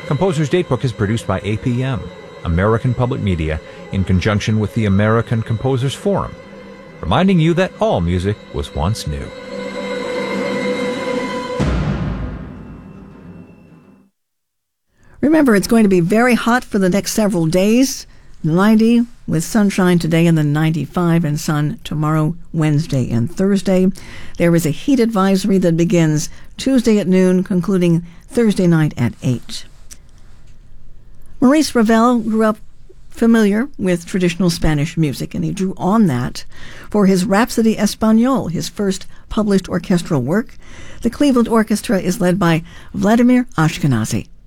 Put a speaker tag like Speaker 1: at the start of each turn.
Speaker 1: Composer's Datebook is produced by APM, American Public Media, in conjunction with the American Composers Forum, reminding you that all music was once new.
Speaker 2: Remember, it's going to be very hot for the next several days. 90 with sunshine today and then 95 and sun tomorrow, Wednesday, and Thursday. There is a heat advisory that begins Tuesday at noon, concluding Thursday night at 8. Maurice Ravel grew up familiar with traditional Spanish music, and he drew on that for his Rhapsody Español, his first published orchestral work. The Cleveland Orchestra is led by Vladimir Ashkenazy.